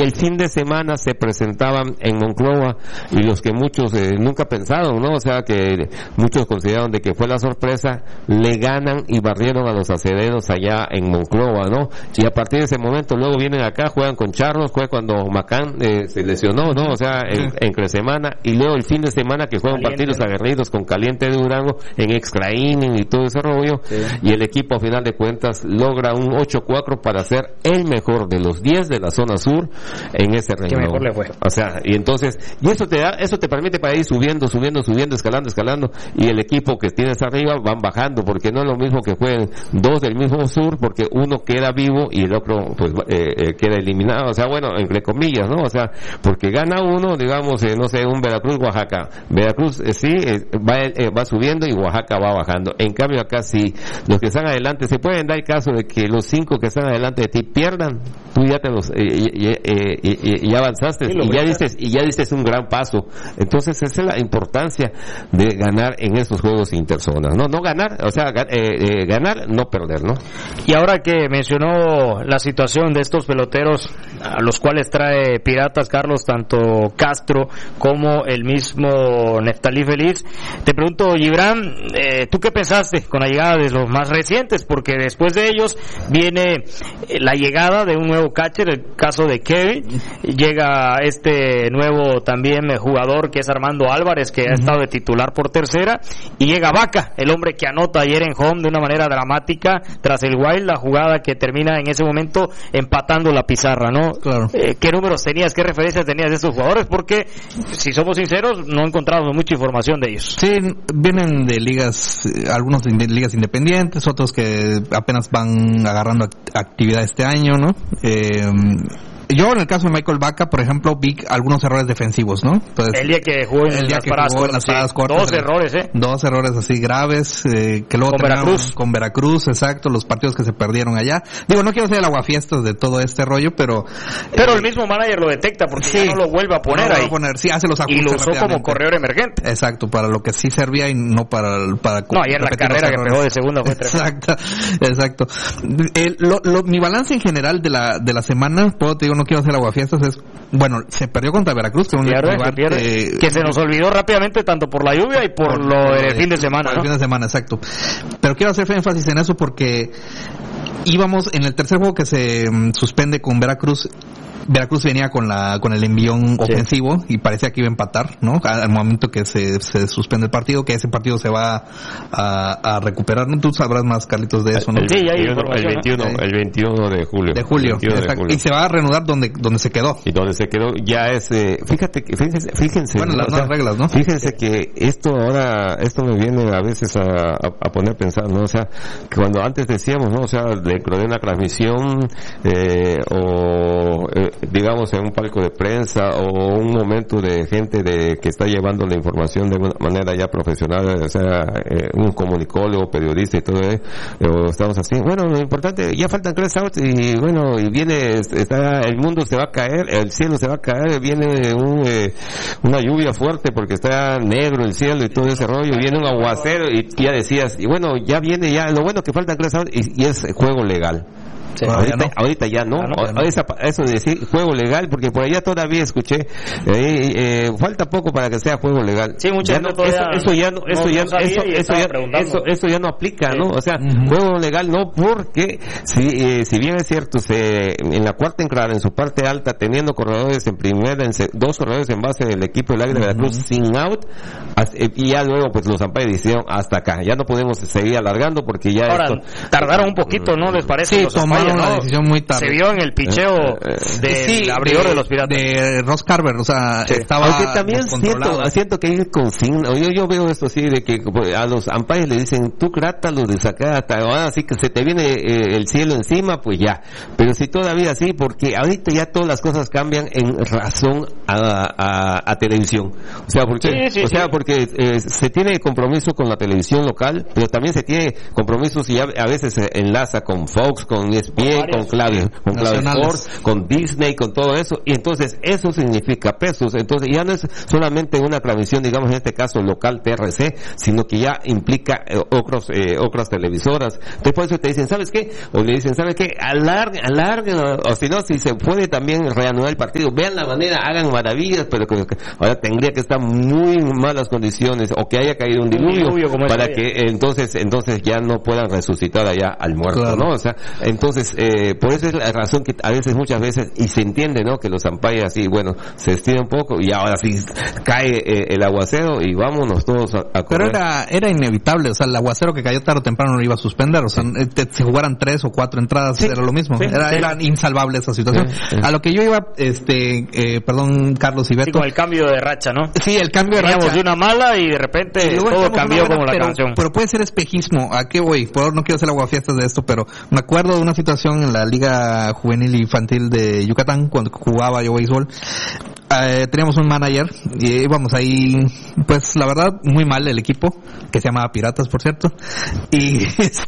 el fin de semana se presentaban en Monclova, y los que muchos nunca pensaron, ¿no? O sea, que muchos consideraron de que fue la sorpresa, le ganan y barrieron a los acereros allá en Monclova, ¿no? Y a partir de ese momento luego vienen acá, juegan con Charros, fue cuando Macán se lesionó, ¿no? O sea, entre semana, y luego el fin de semana que juegan partidos aguerridos con Caliente de Durango en extra inning y todo ese rollo, y el equipo a final de cuentas logra un 8-4 para ser el mejor de los 10 de la zona sur en ese renglón. Que mejor le fue. O sea, y entonces, y eso te permite para ir subiendo, escalando, y el equipo que tienes arriba van bajando, porque no es lo mismo que jueguen dos del mismo sur, porque uno queda vivo y el otro pues queda eliminado, o sea, bueno, entre comillas, ¿no? O sea, porque gana uno, digamos, no sé, un Veracruz-Oaxaca. Veracruz va subiendo y Oaxaca va bajando. En cambio acá sí, los que están adelante, se pueden dar el caso de que los 5 que están adelante de ti pierdan, tú ya te los ya avanzaste y ya diste un gran paso. Entonces esa es la importancia de ganar en estos juegos interzonas, no ganar, o sea, ganar, no perder, ¿no? Y ahora que mencionó la situación de estos peloteros a los cuales trae Piratas, Carlos, tanto Castro como el mismo Neftalí Feliz, te pregunto, Gibran, ¿tú qué pensaste con la llegada de los más recientes? Porque después de ellos viene la llegada de un nuevo catcher, el caso de Kevin, llega este nuevo también jugador que es Armando Álvarez, que ha estado de titular por tercera, y llega Vaca, el hombre que anota ayer en home de una manera dramática tras el wild, la jugada que termina en ese momento empatando la pizarra, ¿no? Claro. ¿Qué números tenías, qué referencias tenías de estos jugadores? Porque, si somos sinceros, no encontramos mucha información de ellos. Sí, vienen de ligas, algunos de ligas independientes, otros que apenas van agarrando actividad este año, ¿no? Yo en el caso de Michael Vaca, por ejemplo, vi algunos errores defensivos, ¿no? Entonces, el día que jugó en las paradas cortas, dos errores así graves, que luego con Veracruz, exacto, los partidos que se perdieron allá. Digo, no quiero ser el aguafiestas de todo este rollo, pero el mismo manager lo detecta, porque ya no lo vuelve a poner ahí. Sí, hace los ajustes y lo usó como corredor emergente. Exacto, para lo que sí servía y no para no, ayer la carrera que pegó de segunda fue tremenda. Exacto. Mi balance en general de la semana, te digo, no quiero hacer aguafiestas, bueno, se perdió contra Veracruz, que se nos olvidó rápidamente tanto por la lluvia y por lo del fin de semana, ¿no? El fin de semana, exacto. Pero quiero hacer énfasis en eso porque íbamos en el tercer juego que se suspende con Veracruz venía con el envión ofensivo y parecía que iba a empatar, ¿no? Al momento que se suspende el partido, que ese partido se va a recuperar, ¿no? Tú sabrás más, Carlitos, de eso, ¿no? Sí, ya hay el 21 de julio. De julio. Y se va a reanudar donde se quedó. Y donde se quedó ya es, fíjense. Bueno, las nuevas reglas, ¿no? Fíjense que esto me viene a veces a poner a pensar, ¿no? O sea, que cuando antes decíamos, ¿no? O sea, dentro de una transmisión, digamos en un palco de prensa o un momento de gente que está llevando la información de una manera ya profesional, o sea, un comunicólogo, periodista y todo estamos así, bueno, lo importante, ya faltan 3 outs y bueno, y viene, el mundo se va a caer, el cielo se va a caer, viene una lluvia fuerte porque está negro el cielo y todo ese rollo, viene un aguacero y ya decías, y bueno, ya viene, ya lo bueno que faltan 3 outs y es juego legal. Sí, ahorita ya no. Eso de decir juego legal, porque por allá todavía escuché, falta poco para que sea juego legal. Sí, mucha gente eso ya no aplica, ¿no? O sea, juego legal no, porque si bien es cierto, en la cuarta entrada, en su parte alta, teniendo corredores en primera, 2 corredores en base del equipo del Águila de Veracruz sin out, y ya luego pues los umpires dijeron hasta acá, ya no podemos seguir alargando porque ya tardaron un poquito, ¿no? ¿Les parece? Sí, tomaron una decisión muy tarde. Se vio en el picheo del abridor de los Piratas. De Ross Carver, o sea, estaba. Aunque también siento que hay consigna. Yo veo esto así de que a los umpires le dicen, tú trátalos de sacar hasta ahora, así que se te viene el cielo encima, pues ya. Pero si todavía sí, porque ahorita ya todas las cosas cambian en razón a televisión. O sea, porque se tiene compromiso con la televisión local, pero también se tiene compromisos y a veces se enlaza con Fox, con ESPN, con Clave Sports, con Disney, con todo eso, y entonces eso significa pesos. Entonces ya no es solamente una transmisión, digamos en este caso local TRC, sino que ya implica otras televisoras. Entonces por eso te dicen, ¿sabes qué? O le dicen, ¿sabes qué? Alarguen, o si no, si se puede también reanudar el partido, vean la manera, hagan maravillas, pero que ahora tendría que estar muy malas condiciones, o que haya caído un diluvio para que entonces ya no puedan resucitar allá al muerto, claro. ¿No? O sea, entonces, por eso es la razón que a veces, muchas veces, y se entiende, ¿no? Que los umpires así, bueno, se estira un poco, y ahora sí cae el aguacero, y vámonos todos a correr. Pero era inevitable, o sea, el aguacero que cayó tarde o temprano no iba a suspender, o sea, si jugaran 3 o 4 entradas, era lo mismo, era insalvable esa situación. A lo que yo iba, perdón, Carlos y Beto. Sí, con el cambio de racha, ¿no? Sí, el cambio de racha. Teníamos una mala y de repente todo cambió como la canción. Pero puede ser espejismo. ¿A qué voy? No quiero hacer aguafiestas de esto, pero me acuerdo de una situación en la Liga Juvenil Infantil de Yucatán, cuando jugaba yo béisbol. Teníamos un manager y íbamos ahí, pues la verdad, muy mal el equipo, que se llamaba Piratas, por cierto, y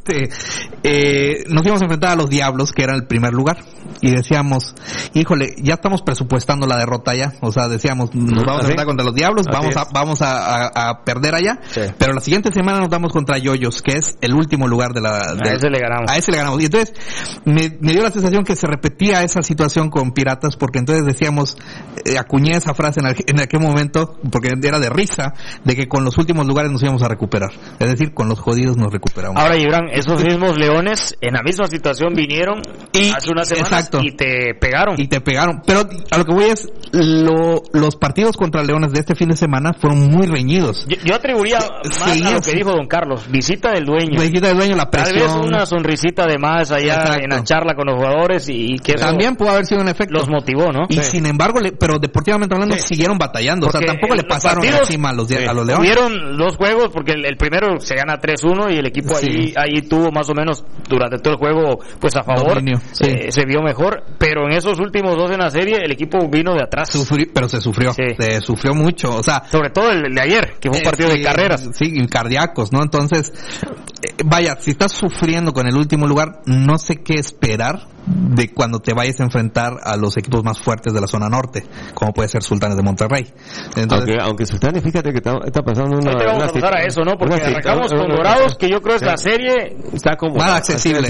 nos íbamos a enfrentar a los Diablos, que era el primer lugar, y decíamos, híjole, ya estamos presupuestando la derrota ya, o sea, decíamos, nos vamos a enfrentar contra los Diablos, vamos a perder allá, pero la siguiente semana nos damos contra Yoyos, que es el último lugar a ese le ganamos, y entonces me dio la sensación que se repetía esa situación con Piratas, porque entonces decíamos, acuñé esa frase en aquel momento, porque era de risa, de que con los últimos lugares nos íbamos a recuperar. Es decir, con los jodidos nos recuperamos. Ahora, Gibran, esos mismos Leones en la misma situación vinieron hace unas semanas y te pegaron. Pero a lo que voy es, los partidos contra Leones de este fin de semana fueron muy reñidos. Yo atribuiría más a lo que dijo don Carlos, visita del dueño, la presión. Tal vez una sonrisita de más allá en la charla con los jugadores y que también pudo haber sido un efecto. Los motivó, ¿no? Y sin embargo, pero deportivamente hablando, siguieron batallando. Porque o sea, tampoco le pasaron encima a los Leones. Tuvieron 2 juegos, porque el primero se gana 3-1 y el equipo ahí tuvo más o menos durante todo el juego, pues a favor, se vio mejor, pero en esos últimos 2 en la serie el equipo vino de atrás. Pero se sufrió mucho, o sea, sobre todo el de ayer, que fue un partido de carreras. Sí, y cardíacos, ¿no? Entonces, vaya, si estás sufriendo con el último lugar, no sé qué esperar de cuando te vayas a enfrentar a los equipos más fuertes de la zona norte, como puede ser Sultanes de Monterrey. Entonces, aunque Sultanes, fíjate que está pasando una... Ahorita vamos a pasar a eso, ¿no? Porque arrancamos con Dorados, que yo creo es la serie está cómoda, más accesible.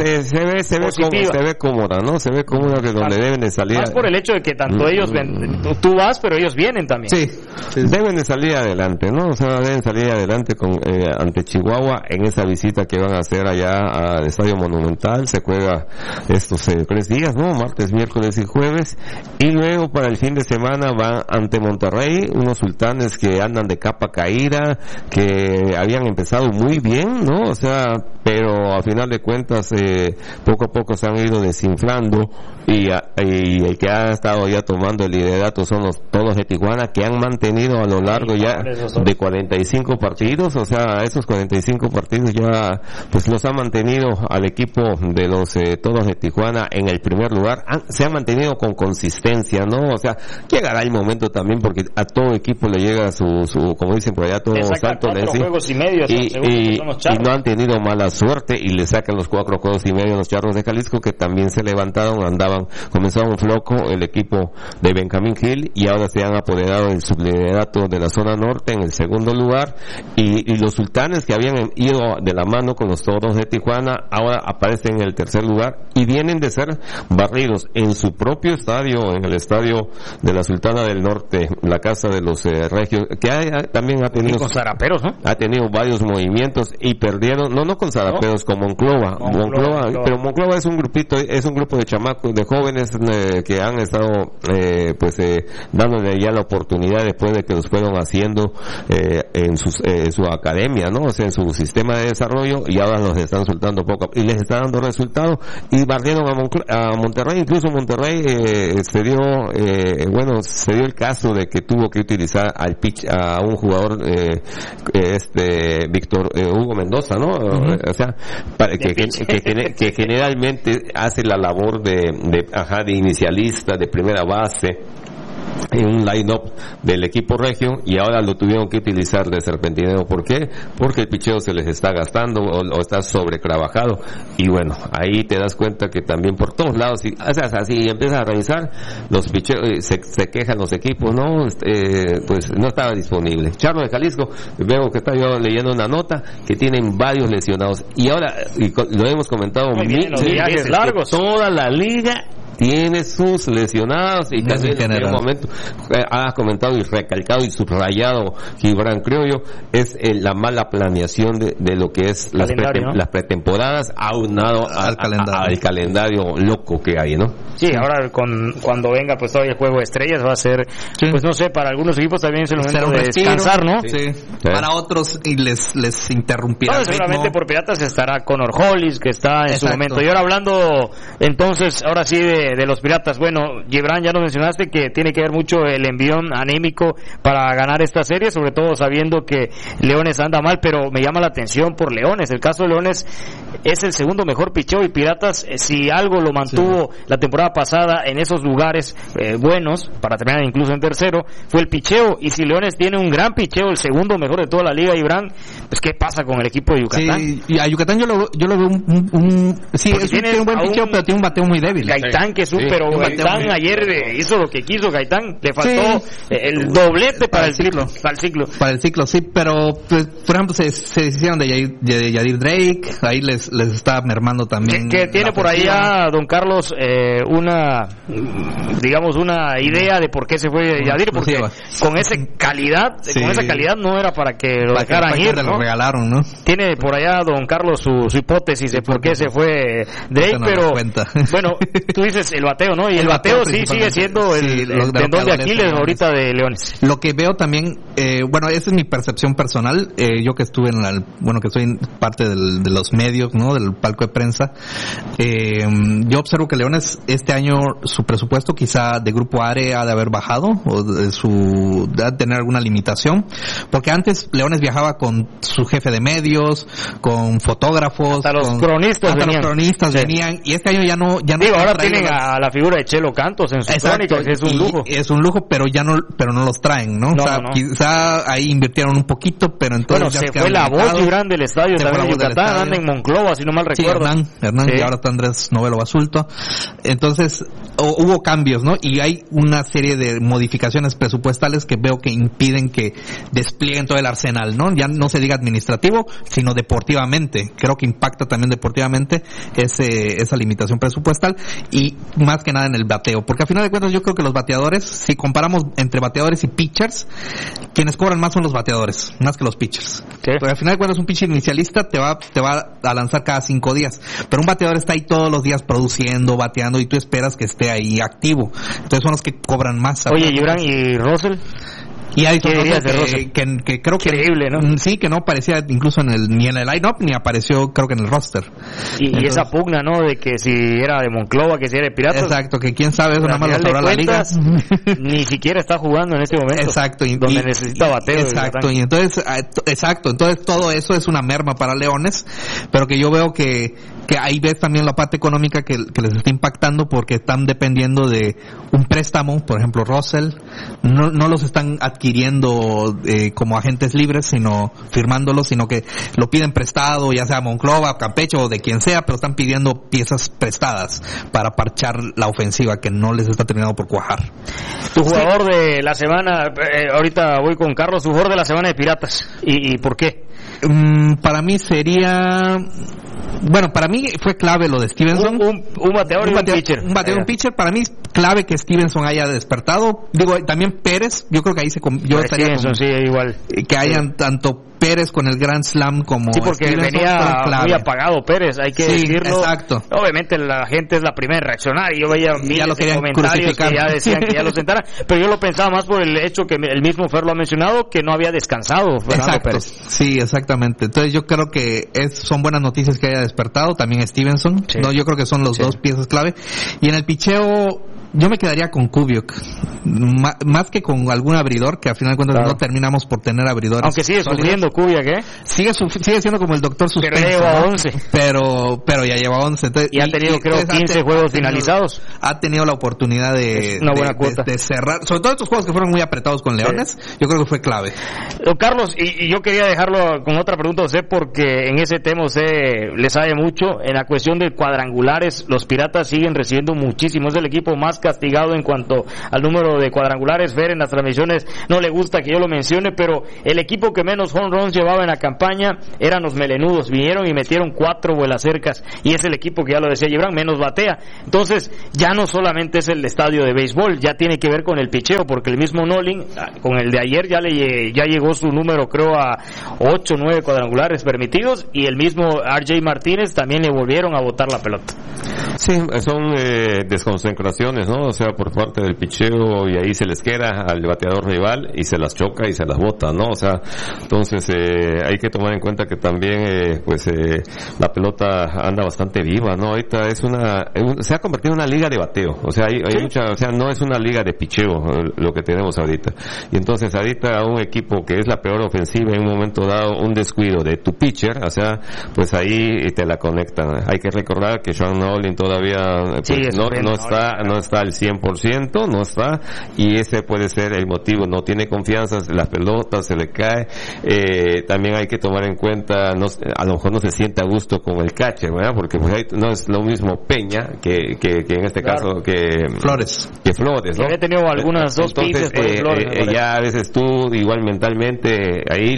Se ve cómoda, ¿no? Se ve cómoda que donde deben de salir. Más por el hecho de que tanto ellos tú vas, pero ellos vienen también. Sí. Deben de salir adelante, ¿no? O sea, deben salir adelante ante Chihuahua en esa visita que van a hacer allá al Estadio Monumental. Se juega estos 3 días, ¿no? Martes, miércoles y jueves. Y luego para el fin de semana van ante Monterrey, unos Sultanes que andan de capa caída, que habían empezado muy bien, ¿no? O sea, pero a final de cuentas poco a poco se han ido desinflando y el que ha estado ya tomando el liderato son todos de Tijuana, que han mantenido a lo largo ya de 45 partidos, o sea, esos 45 partidos ya pues los ha mantenido al equipo de los todos de Tijuana en el primer lugar. Se ha mantenido con consistencia, ¿no? O sea, llegará el momento también, porque a todo equipo le llega su como dicen por allá, todo salto y no han tenido mala suerte y le sacan los 4 juegos y medio a los Charros de Jalisco, que también se levantaron, comenzaron flojo el equipo de Benjamín Gil, y ahora se han apoderado del subliderato de la zona norte en el segundo lugar, y los Sultanes, que habían ido de la mano con los Toros de Tijuana, ahora aparecen en el tercer lugar y vienen de ser barridos en su propio estadio, en el estadio de la Sultana del Norte, la casa de los regios, que también ha tenido con zaraperos, ¿no? Ha tenido varios movimientos y perdieron, no con zaraperos, con Monclova, pero Monclova es un grupo de chamacos, de jóvenes que han estado dándole ya la oportunidad después de que los fueron haciendo en su academia, ¿no? O sea, en su sistema de desarrollo, y ahora los están soltando poco y les está dando resultados, y barrieron a Monterrey. Incluso Monterrey se dio el caso de que tuvo que utilizar a un jugador Víctor Hugo Mendoza, ¿no? O sea, que generalmente hace la labor de inicialista, de primera base, en un line-up del equipo regio y ahora lo tuvieron que utilizar de serpentineo. ¿Por qué? Porque el picheo se les está gastando o está sobretrabajado, y bueno, ahí te das cuenta que también por todos lados, si haces así y empiezas a revisar, los picheos se quejan los equipos, ¿no? Pues no estaba disponible. Charlo de Jalisco, veo que está yo leyendo una nota que tienen varios lesionados, y ahora, lo hemos comentado mil veces, largos, toda la liga tiene sus lesionados, y también en un momento ha comentado y recalcado y subrayado Gibran Criollo, es la mala planeación de lo que es las pretemporadas, aunado al calendario loco que hay, ¿no? Sí, ahora cuando venga pues todavía el juego de estrellas va a ser, pues no sé, para algunos equipos también es el momento de descansar, ¿no? Sí. Para otros y les interrumpirá. No, seguramente por Piratas estará Connor Hollis, que está en su momento. Y ahora hablando entonces, ahora sí de los Piratas, bueno, Gibran, ya nos mencionaste que tiene que ver mucho el envión anímico para ganar esta serie, sobre todo sabiendo que Leones anda mal, pero me llama la atención por Leones. El caso de Leones es el segundo mejor picheo, y Piratas, si algo lo mantuvo la temporada pasada en esos lugares buenos, para terminar incluso en tercero, fue el picheo. Y si Leones tiene un gran picheo, el segundo mejor de toda la liga, Gibran, pues ¿qué pasa con el equipo de Yucatán? Sí, y a Yucatán yo lo veo tiene un buen picheo, pero tiene un bateo muy débil. Gaitán, que es pero Gaitán ayer hizo lo que quiso. Gaitán le faltó el doblete para el ciclo. Para el ciclo, sí, pero pues, por ejemplo se hicieron de Yadir Drake, ahí les está mermando también. Que tiene por ahí a don Carlos una idea de por qué se fue Yadir, porque con esa calidad no era para que lo dejaran ir, ¿no? Lo regalaron, ¿no? Tiene por allá don Carlos su hipótesis de por qué se fue Drake, pero bueno, tú dices el bateo, ¿no? Y el bateo sí sigue siendo el tendón de Aquiles ahorita de Leones. Lo que veo también, esa es mi percepción personal, yo que estuve que soy parte de los medios, ¿no? Del palco de prensa, yo observo que Leones este año su presupuesto quizá de Grupo ARE ha de haber bajado, o de tener alguna limitación, porque antes Leones viajaba con su jefe de medios, con fotógrafos, hasta los cronistas venían, y este año ya no ahora tienen a la figura de Chelo Cantos en sus crónicas, es un lujo. Es un lujo, pero no los traen, ¿no? Quizá ahí invirtieron un poquito, pero entonces se fue la voz Gibran del estadio también de Yucatán, anda en Monclova, si no mal recuerdo. Hernán, y ahora está Andrés Novelo Basulto. Entonces, hubo cambios, ¿no? Y hay una serie de modificaciones presupuestales que veo que impiden que desplieguen todo el arsenal, ¿no? Ya no se diga administrativo, sino deportivamente. Creo que impacta también deportivamente esa limitación presupuestal, y más que nada en el bateo, porque al final de cuentas yo creo que los bateadores, si comparamos entre bateadores y pitchers, quienes cobran más son los bateadores, más que los pitchers. Porque al final de cuentas un pitcher inicialista te va a lanzar cada 5 días, pero un bateador está ahí todos los días produciendo, bateando, y tú esperas que esté ahí activo. Entonces son los que cobran más. Oye, Gibran, ¿y Russell? Y hay que creo que increíble, ¿no? Sí, que no aparecía incluso ni en el line-up, ni apareció creo que en el roster. Y esa pugna, ¿no? De que si era de Monclova, que si era de Piratas. Exacto, que quién sabe, eso nada más lo sabrá la liga. Ni siquiera está jugando en este momento. Exacto. Donde necesita bateo. Exacto, y entonces todo eso es una merma para Leones, pero que yo veo que ahí ves también la parte económica que les está impactando, porque están dependiendo de un préstamo, por ejemplo Russell, no los están adquiriendo como agentes libres, sino firmándolos, sino que lo piden prestado, ya sea Monclova, Campeche o de quien sea, pero están pidiendo piezas prestadas para parchar la ofensiva que no les está terminando por cuajar. Tu jugador de la semana, ahorita voy con Carlos, tu jugador de la semana de Piratas, ¿y por qué? Para mí sería... Bueno, para mí fue clave lo de Stevenson. Un bateador y un pitcher. Un bateador y un pitcher. Para mí es clave que Stevenson haya despertado. Digo, también Pérez. Yo creo que ahí yo estaría Stevenson, sí, igual. Que hayan tanto Pérez con el Grand Slam como porque Stevenson, venía muy apagado Pérez, hay que decirlo. Exacto. Obviamente la gente es la primera en reaccionar, y yo veía miles de comentarios que ya decían que ya lo sentara, pero yo lo pensaba más por el hecho que el mismo Fer lo ha mencionado, que no había descansado Fernando Pérez. Sí, exactamente. Entonces yo creo que son buenas noticias que haya despertado también Stevenson. Sí. No, yo creo que son los dos piezas clave. Y en el picheo Yo me quedaría con Kubiak, más que con algún abridor, que al final de cuentas no terminamos por tener abridores. Aunque sigue sufriendo Kubiak, ¿eh? Sigue siendo como el doctor suspenso. Pero lleva 11. Pero ya lleva 11. Entonces, y ha tenido, creo, 15 juegos finalizados. Ha tenido la oportunidad de cerrar, sobre todo estos juegos que fueron muy apretados con Leones, yo creo que fue clave. Don Carlos, y yo quería dejarlo con otra pregunta a usted, porque en ese tema usted le sabe mucho. En la cuestión de cuadrangulares, los Piratas siguen recibiendo muchísimo. Es el equipo más castigado en cuanto al número de cuadrangulares. Fer, en las transmisiones no le gusta que yo lo mencione, pero el equipo que menos home runs llevaba en la campaña eran los Melenudos. Vinieron y metieron 4 vuelacercas, y es el equipo que, ya lo decía Gibran, menos batea. Entonces, ya no solamente es el estadio de béisbol, ya tiene que ver con el picheo, porque el mismo Nolan, con el de ayer, ya llegó su número, creo, a 8 o 9 cuadrangulares permitidos, y el mismo RJ Martínez también le volvieron a botar la pelota. Sí, son desconcentraciones, ¿no? O sea, por parte del picheo, y ahí se les queda al bateador rival y se las choca y se las bota, ¿no? O sea, entonces hay que tomar en cuenta que también la pelota anda bastante viva, ¿no? Ahorita se ha convertido en una liga de bateo, o sea, hay mucha, o sea, no es una liga de picheo lo que tenemos ahorita. Y entonces ahorita un equipo que es la peor ofensiva, en un momento dado un descuido de tu pitcher, o sea, pues ahí te la conectan. Hay que recordar que Sean Nolin todavía no está al 100%, no está, y ese puede ser el motivo. No tiene confianza, la pelota se le cae. También hay que tomar en cuenta, a lo mejor no se siente a gusto con el catcher, ¿verdad? Porque pues no es lo mismo Peña que en este caso que Flores, ¿no? He tenido algunas dos pizzas por Flores. Ya a veces tú igual mentalmente ahí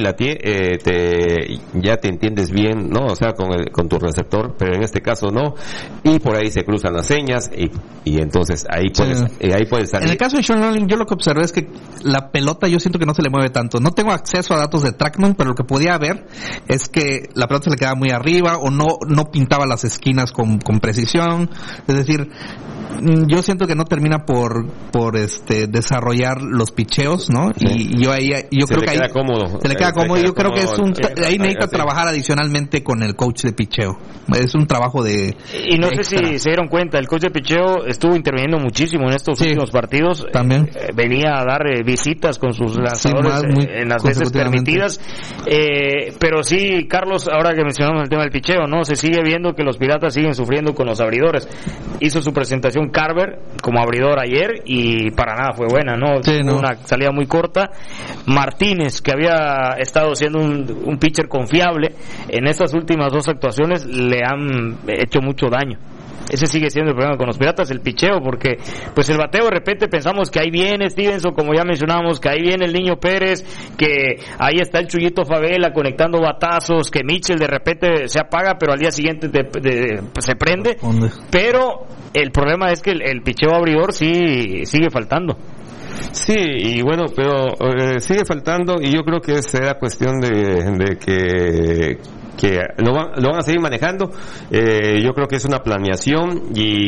ya te entiendes bien, ¿no? O sea, con tu receptor, pero en este caso no, y por ahí se cruzan las señas y entonces ahí puedes salir. En el caso de Sean Nolin, yo lo que observé es que la pelota yo siento que no se le mueve tanto. No tengo acceso a datos de TrackMan, pero lo que podía ver es que la pelota se le quedaba muy arriba, o no pintaba las esquinas con precisión. Es decir, yo siento que no termina por desarrollar los picheos, ¿no? Sí. Y yo creo que ahí se le queda cómodo. Yo creo que ahí necesita trabajar adicionalmente con el coach de picheo. Es un trabajo de no sé si se dieron cuenta, el coach de picheo estuvo interviniendo muchísimo en estos últimos partidos. También venía a dar visitas con sus lanzadores en las veces permitidas. Pero sí, Carlos, ahora que mencionamos el tema del picheo, ¿no? Se sigue viendo que los Piratas siguen sufriendo con los abridores. Hizo su presentación Carver como abridor ayer y para nada fue buena, ¿no? Sí, no. Una salida muy corta. Martínez, que había estado siendo un pitcher confiable, en estas últimas 2 actuaciones le han hecho mucho daño. Ese sigue siendo el problema con los Piratas, el picheo, porque pues el bateo, de repente pensamos que ahí viene Stevenson, como ya mencionábamos, que ahí viene el Niño Pérez, que ahí está el Chuyito Favela conectando batazos, que Mitchell de repente se apaga, pero al día siguiente se prende. Pero el problema es que el picheo abridor sí sigue faltando. Sí, y bueno, pero sigue faltando, y yo creo que será cuestión de que lo van a seguir manejando. Yo creo que es una planeación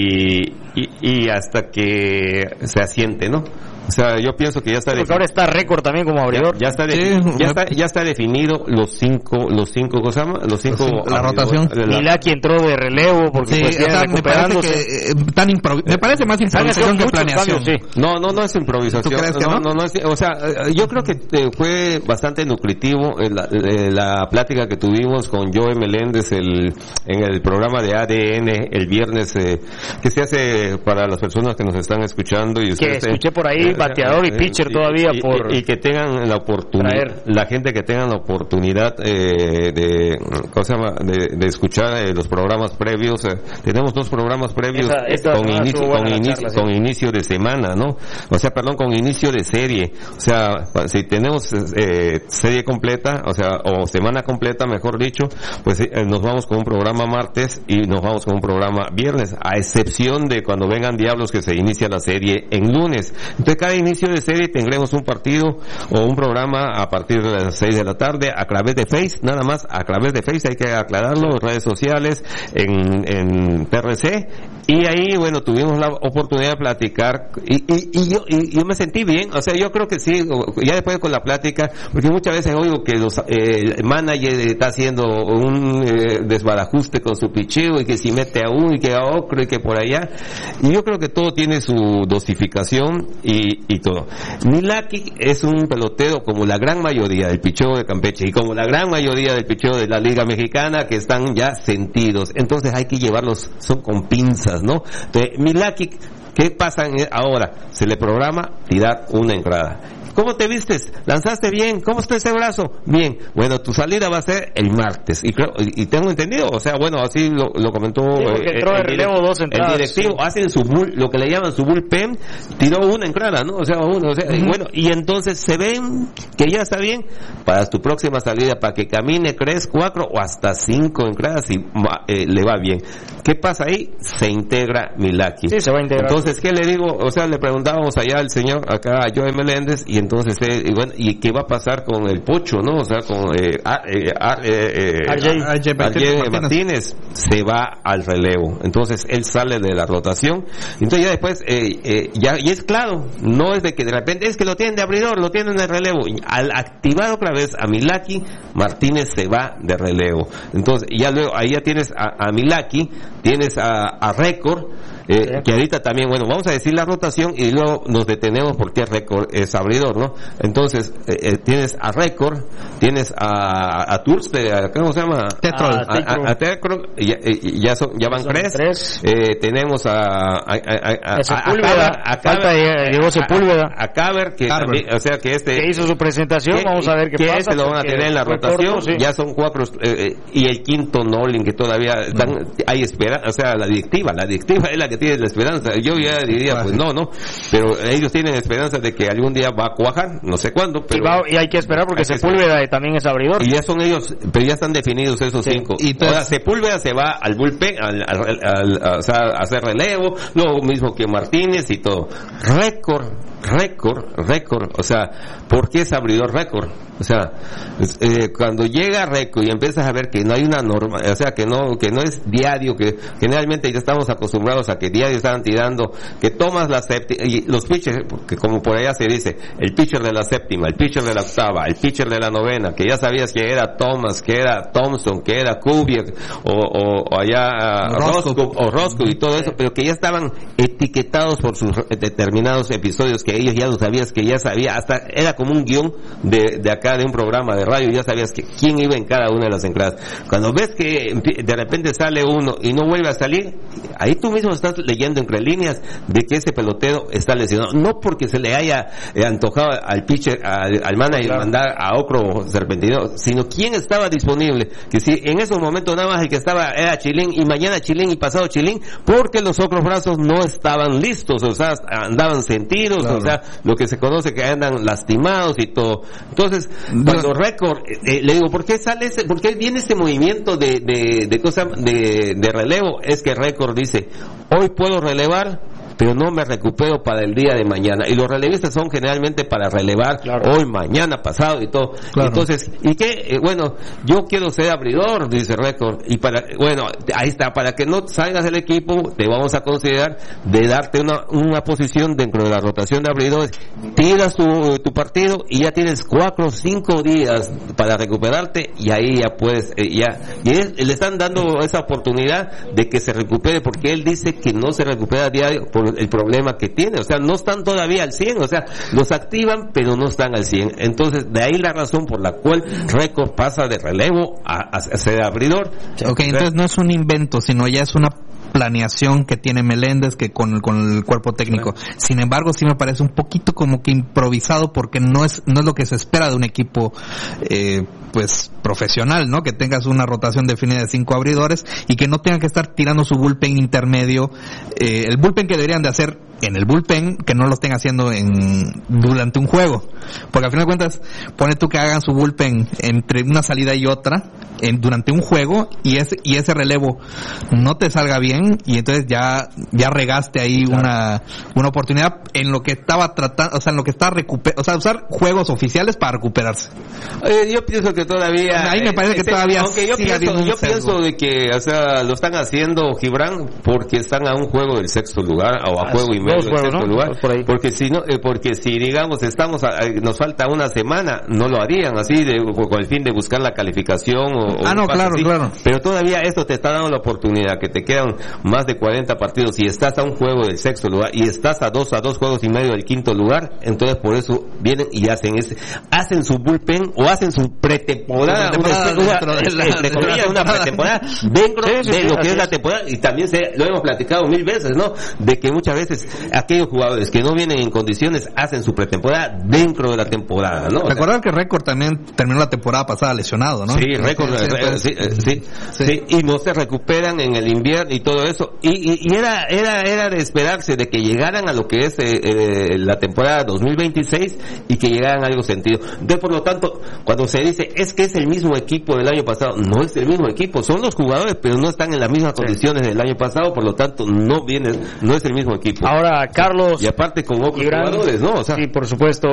y hasta que se asiente, ¿no? O sea, yo pienso que ya está definido. Ahora está récord también como abridor. Ya está definido los cinco, ¿cómo se llama? Los cinco. La rotación. Milaki entró de relevo porque pues recuperándose. Me parece más improvisación que planeación. Cambios, sí. No es improvisación. ¿Tú crees que no? O sea, yo creo que fue bastante nutritivo la plática que tuvimos con Joe Meléndez en el programa de ADN el viernes, que se hace para las personas que nos están escuchando y ustedes. Que escuché por ahí bateador y pitcher todavía y que tengan la oportunidad, la gente que tenga la oportunidad de escuchar los programas previos. Tenemos 2 programas previos con inicio de semana, ¿no? O sea, con inicio de serie. O sea, si tenemos serie completa, o semana completa, mejor dicho, pues nos vamos con un programa martes y nos vamos con un programa viernes, a excepción de cuando vengan Diablos, que se inicia la serie en lunes. Entonces, cada inicio de serie tendremos un partido o un programa a partir de las 6 de la tarde a través de Face, nada más a través de Face, hay que aclararlo, redes sociales, en PRC Y ahí, bueno, tuvimos la oportunidad de platicar y yo me sentí bien, o sea, yo creo que sí, ya después con la plática, porque muchas veces oigo que el manager está haciendo un desbarajuste con su picheo y que si mete a uno y que a otro y que por allá, y yo creo que todo tiene su dosificación y todo. Milwaukee es un pelotero como la gran mayoría del picheo de Campeche y como la gran mayoría del picheo de la Liga Mexicana, que están ya sentidos, entonces hay que llevarlos, son con pinzas, ¿no? Entonces, Milwaukee, ¿qué pasa ahora? Se le programa tirar una entrada. ¿Cómo te vistes? ¿Lanzaste bien? ¿Cómo está ese brazo? Bien. Bueno, tu salida va a ser el martes. Y tengo entendido, o sea, bueno, así lo comentó el directivo. Hacen lo que le llaman su bullpen, tiró una entrada, ¿no? O sea, bueno, y entonces se ven que ya está bien para tu próxima salida, para que camine 3, 4 o hasta 5 entradas y le va bien. ¿Qué pasa ahí? Se integra Milwaukee. Sí, se va a integrar. Entonces, ¿qué le digo? O sea, le preguntábamos allá al señor, acá a Joey Meléndez, y entonces, ¿y qué va a pasar con el Pocho, no? O sea, con RJ Martínez, se va al relevo. Entonces, él sale de la rotación. Entonces, ya después, y es claro, no es de que de repente, es que lo tienen de abridor, lo tienen de relevo. Al activar otra vez a Milwaukee, Martínez se va de relevo. Entonces, ya luego, ahí ya tienes a Milwaukee, tienes a Record, que ahorita también, bueno, vamos a decir la rotación y luego nos detenemos porque Record es abridor, ¿no? Entonces, tienes a Record, tienes a Turste, ¿cómo se llama? Tetrol. A Tetrol, ya van tres. Tenemos a Sepúlveda. A Caber, que también, o sea, que hizo su presentación, vamos a ver qué pasa. Que lo van a tener en la rotación, ya son 4, y el quinto Nolan, que todavía hay esperanza, o sea, la directiva es la que tiene la esperanza. Yo ya diría, pues no, pero ellos tienen esperanza de que algún día va a cuajar, no sé cuándo, pero y hay que esperar porque Sepúlveda también es abridor. Y ya son ellos, pero ya están definidos esos 5. Y ahora Sepúlveda se va al bullpen, o sea, a hacer relevo, lo mismo que Martínez y todo. Record, o sea, ¿por qué es abridor Record? O sea, cuando llega Record y empiezas a ver que no hay una norma, o sea, que no es diario, que generalmente ya estamos acostumbrados a que diario estaban tirando, que tomas la séptima, y los pitchers, que como por allá se dice, el pitcher de la séptima, el pitcher de la octava, el pitcher de la novena, que ya sabías que era Thomas, que era Thompson, que era Kubiak, o allá Roscoe y todo eso, pero que ya estaban etiquetados por sus determinados episodios, que ellos ya lo sabías, que ya sabía, hasta era como un guión de acá de un programa de radio, ya sabías que quién iba en cada una de las entradas. Cuando ves que de repente sale uno y no vuelve a salir, ahí tú mismo estás leyendo entre líneas de que ese pelotero está lesionado, no porque se le haya antojado al pitcher, al manager mandar a otro serpentino, sino quién estaba disponible, que si en esos momentos nada más el que estaba era Chilín, y mañana Chilín y pasado Chilín, porque los otros brazos no estaban listos, o sea, andaban sentidos, o sea, lo que se conoce que andan lastimados y todo. Entonces, cuando Record, le digo, ¿por qué viene este movimiento de relevo? Es que Record dice, hoy puedo relevar, pero no me recupero para el día de mañana. Y los relevistas son generalmente para relevar hoy, mañana, pasado y todo. Entonces, ¿y qué? Bueno, yo quiero ser abridor, dice Record. Y ahí está, para que no salgas del equipo, te vamos a considerar de darte una posición dentro de la rotación de abridores. Tiras tu partido y ya tienes 4 o 5 días para recuperarte, y ahí ya puedes, y le están dando esa oportunidad de que se recupere, porque él dice que no se recupera a diario por el problema que tiene, o sea, no están todavía al 100, o sea, los activan pero no están al 100, entonces de ahí la razón por la cual Record pasa de relevo a ser abridor. Entonces no es un invento, sino ya es una planeación que tiene Meléndez que con el cuerpo técnico. Sin embargo, sí me parece un poquito como que improvisado, porque no es lo que se espera de un equipo pues profesional, ¿no? Que tengas una rotación definida de 5 abridores y que no tengan que estar tirando su bullpen intermedio, el bullpen que deberían de hacer en el bullpen, que no lo estén haciendo durante un juego. Porque al final de cuentas, pone tú que hagan su bullpen entre una salida y otra, durante un juego, y ese relevo no te salga bien, y entonces ya regaste ahí una oportunidad en lo que estaba tratando, o sea, en lo que está usar juegos oficiales para recuperarse. Yo pienso que todavía... Ahí me parece que todavía... Aunque yo pienso de que, o sea, lo están haciendo, Gibran, porque están a un juego del sexto lugar, o a juego y medio del sexto lugar. Porque si no, porque si digamos nos falta una semana, no lo harían así, con el fin de buscar la calificación no, claro, así. Claro. Pero todavía esto te está dando la oportunidad, que te quedan más de 40 partidos y estás a un juego del sexto lugar y estás a dos juegos y medio del quinto lugar, entonces por eso vienen y hacen su bullpen o hacen su pretemporada, una pretemporada dentro de lo que es la temporada. Y también lo hemos platicado 1000 veces, ¿no? De que muchas veces aquellos jugadores que no vienen en condiciones hacen su pretemporada dentro de la temporada, ¿no? Recordar que Récord también terminó la temporada pasada lesionado, ¿no? Sí, Récord, sí, y no se recuperan en el invierno y todo eso, y era de esperarse de que llegaran a lo que es la temporada 2026 y que llegaran a algo sentido. Entonces, por lo tanto, cuando se dice es que es el mismo equipo del año pasado, no es el mismo equipo, son los jugadores, pero no están en las mismas condiciones del año pasado, por lo tanto no es el mismo equipo. Ahora, Carlos, y aparte con otros jugadores, ¿no? O sea, sí, por supuesto.